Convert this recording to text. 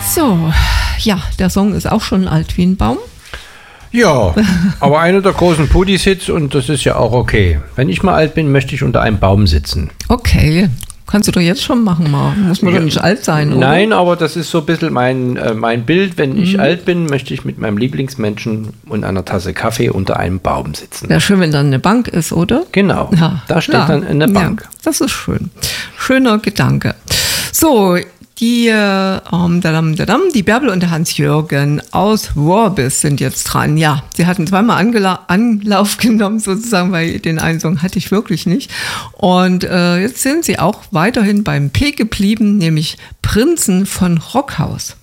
So, ja, der Song ist auch schon alt wie ein Baum. Ja, aber einer der großen Pudis-Hits und das ist ja auch okay. Wenn ich mal alt bin, möchte ich unter einem Baum sitzen. Okay, kannst du doch jetzt schon machen, mal. Muss man doch nicht alt sein, oder? Nein, aber das ist so ein bisschen mein Bild. Wenn ich alt bin, möchte ich mit meinem Lieblingsmenschen und einer Tasse Kaffee unter einem Baum sitzen. Wäre schön, wenn dann eine Bank ist, oder? Genau, Ja, da steht dann eine Bank. Ja, das ist schön. Schöner Gedanke. So, die Bärbel und der Hans-Jürgen aus Worbis sind jetzt dran. Ja, sie hatten zweimal Anlauf genommen sozusagen, weil den einen Song hatte ich wirklich nicht. Und jetzt sind sie auch weiterhin beim P geblieben, nämlich Prinzen von Rockhaus.